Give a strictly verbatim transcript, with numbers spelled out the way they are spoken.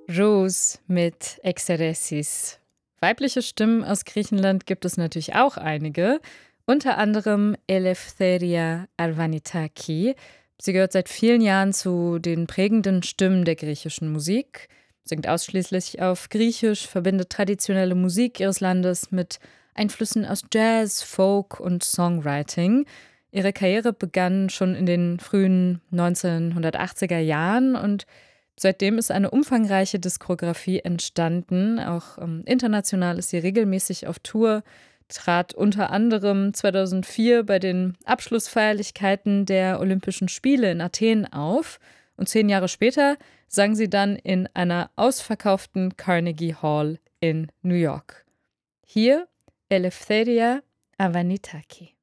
Rose mit Exeresis. Weibliche Stimmen aus Griechenland gibt es natürlich auch einige, unter anderem Eleftheria Arvanitaki. Sie gehört seit vielen Jahren zu den prägenden Stimmen der griechischen Musik, singt ausschließlich auf Griechisch, verbindet traditionelle Musik ihres Landes mit Einflüssen aus Jazz, Folk und Songwriting. Ihre Karriere begann schon in den frühen neunzehnhundertachtziger Jahren und seitdem ist eine umfangreiche Diskografie entstanden. Auch ähm, international ist sie regelmäßig auf Tour, trat unter anderem zweitausendvier bei den Abschlussfeierlichkeiten der Olympischen Spiele in Athen auf. Und zehn Jahre später sang sie dann in einer ausverkauften Carnegie Hall in New York. Hier Eleftheria Arvanitaki.